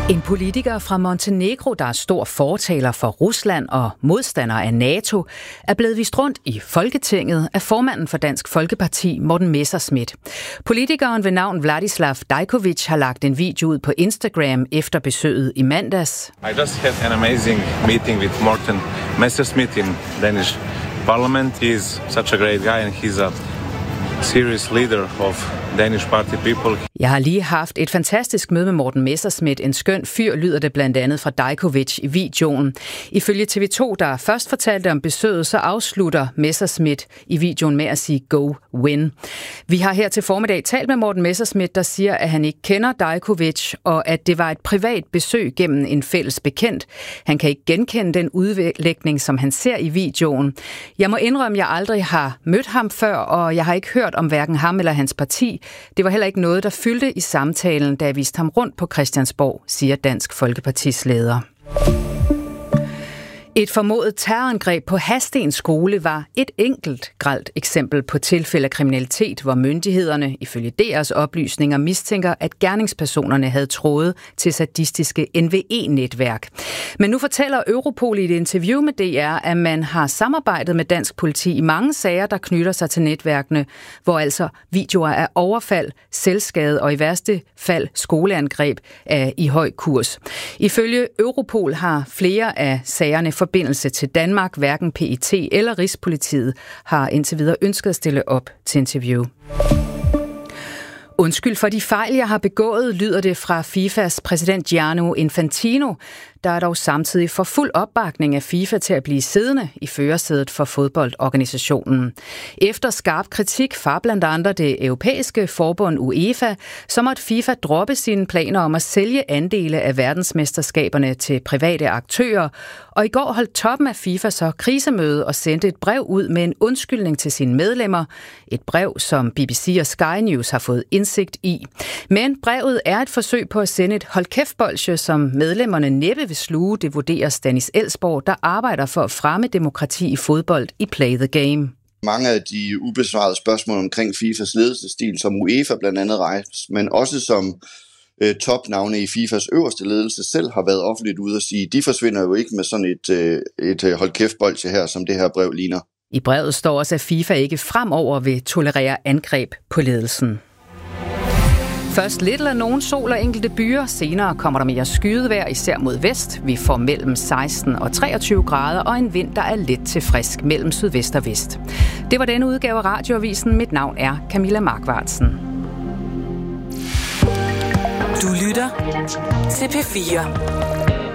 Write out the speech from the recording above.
En politiker fra Montenegro, der er stor fortaler for Rusland og modstander af NATO, er blevet vist rundt i Folketinget af formanden for Dansk Folkeparti, Morten Messerschmidt. Politikeren ved navn Vladislav Dajkovic har lagt en video ud på Instagram efter besøget i mandags. I just had an amazing meeting with Morten Messerschmidt in Danish Parliament. He's such a great guy and he's a serious leader of Danish Party People. Jeg har lige haft et fantastisk møde med Morten Messerschmidt. En skøn fyr, lyder det blandt andet fra Dajkovic i videoen. Ifølge TV2, der først fortalte om besøget, så afslutter Messerschmidt i videoen med at sige go win. Vi har her til formiddag talt med Morten Messerschmidt, der siger, at han ikke kender Dajkovic, og at det var et privat besøg gennem en fælles bekendt. Han kan ikke genkende den udlægning, som han ser i videoen. Jeg må indrømme, at jeg aldrig har mødt ham før, og jeg har ikke hørt om hverken ham eller hans parti. Det var heller ikke noget, der fyldte i samtalen, da jeg viste ham rundt på Christiansborg, siger Dansk Folkepartis leder. Et formodet terrorangreb på Hadsten skole var et enkelt grelt eksempel på tilfælde af kriminalitet, hvor myndighederne, ifølge DR's oplysninger, mistænker, at gerningspersonerne havde tråde til sadistiske NVE-netværk. Men nu fortæller Europol i et interview med DR, at man har samarbejdet med dansk politi i mange sager, der knytter sig til netværkene, hvor altså videoer af overfald, selvskade og i værste fald skoleangreb er i høj kurs. Ifølge Europol har flere af sagerne forbindelse til Danmark. Hverken PET eller Rigspolitiet har indtil videre ønsket at stille op til interview. Undskyld for de fejl, jeg har begået, lyder det fra FIFAs præsident Gianni Infantino, der er dog samtidig for fuld opbakning af FIFA til at blive siddende i førersædet for fodboldorganisationen. Efter skarp kritik fra blandt andet det europæiske forbund UEFA, så måtte FIFA droppe sine planer om at sælge andele af verdensmesterskaberne til private aktører, og i går holdt toppen af FIFA så krisemøde og sendte et brev ud med en undskyldning til sine medlemmer. Et brev, som BBC og Sky News har fået indsigt i. Men brevet er et forsøg på at sende et hold-kæft-bolsje, som medlemmerne næppe vil sluge, det vurderer Stanis Elsborg, der arbejder for at fremme demokrati i fodbold i Play the Game. Mange af de ubesvarede spørgsmål omkring FIFAs ledelsesstil, som UEFA blandt andet rejst, men også som topnavne i FIFAs øverste ledelse selv har været offentligt ude at sige, de forsvinder jo ikke med sådan et hold-kæft-bolsje her, som det her brev ligner. I brevet står også, at FIFA ikke fremover vil tolerere angreb på ledelsen. Først lidt eller nogen sol og enkelte byer. Senere kommer der mere skydevejr, især mod vest. Vi får mellem 16 og 23 grader og en vind, der er lidt til frisk mellem sydvest og vest. Det var denne udgave af Radioavisen. Mit navn er Camilla Markvartsen. Du lytter til P4.